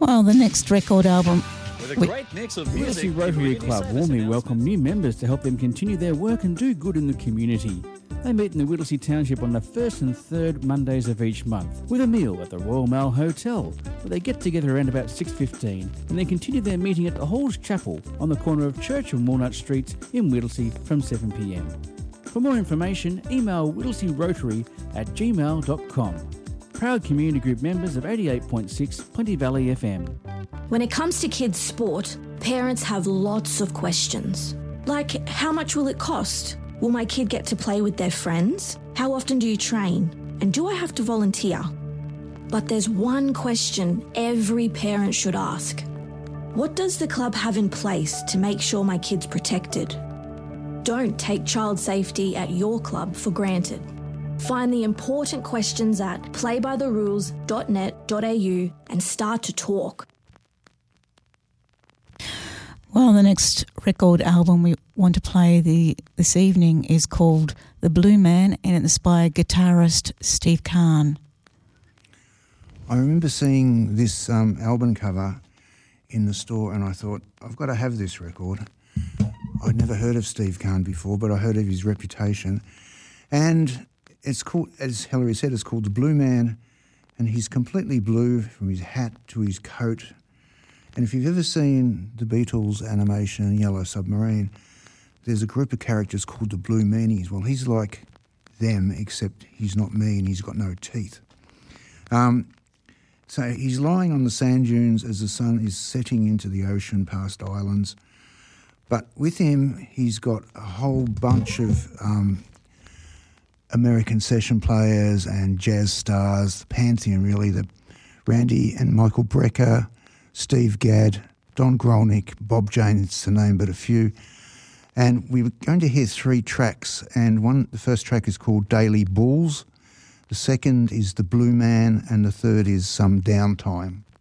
Well, the next record album... With a great mix of music. Whittlesea Rotary Club warmly welcome new members to help them continue their work and do good in the community. They meet in the Whittlesea Township on the first and third Mondays of each month with a meal at the Royal Mail Hotel, where they get together around about 6:15 and then continue their meeting at the Halls Chapel on the corner of Church and Walnut Streets in Whittlesea from 7pm. For more information, email whittlesearotary@gmail.com. Proud community group members of 88.6 Plenty Valley FM. When it comes to kids' sport, parents have lots of questions. Like, how much will it cost? Will my kid get to play with their friends? How often do you train? And do I have to volunteer? But there's one question every parent should ask. What does the club have in place to make sure my kid's protected? Don't take child safety at your club for granted. Find the important questions at playbytherules.net.au and start to talk. Well, the next record album we want to play this evening is called The Blue Man, and it's by guitarist Steve Kahn. I remember seeing this album cover in the store and I thought, I've got to have this record. I'd never heard of Steve Kahn before, but I heard of his reputation. And it's called, as Hilary said, it's called The Blue Man, and he's completely blue from his hat to his coat. And if you've ever seen the Beatles animation Yellow Submarine, there's a group of characters called the Blue Meanies. Well, he's like them, except he's not mean, he's got no teeth. So he's lying on the sand dunes as the sun is setting into the ocean past islands. But with him, he's got a whole bunch of American session players and jazz stars, the pantheon really, the Randy and Michael Brecker, Steve Gadd, Don Grolnick, Bob James, to name but a few. And we were going to hear 3 tracks, and the first track is called Daily Bulls, the second is The Blue Man, and the third is Some Downtime.